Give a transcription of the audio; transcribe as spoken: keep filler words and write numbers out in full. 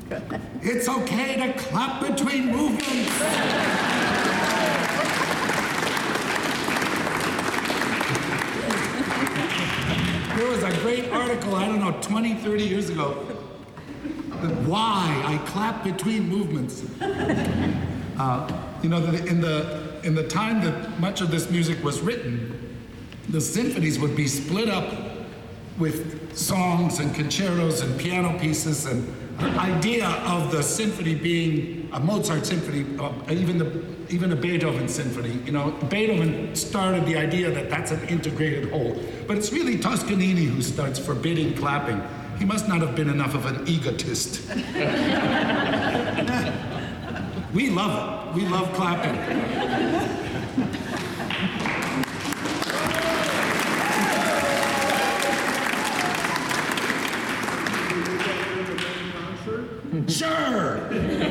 It's okay to clap between movements. There was a great article, I don't know, twenty, thirty years ago. Why I clap between movements. Uh, you know, in the, in the time that much of this music was written, the symphonies would be split up with songs and concertos and piano pieces, and the idea of the symphony being a Mozart symphony, uh, even the even a Beethoven symphony. You know, Beethoven started the idea that that's an integrated whole, but it's really Toscanini who starts forbidding clapping. He must not have been enough of an egotist. We love it. We love clapping. Sure!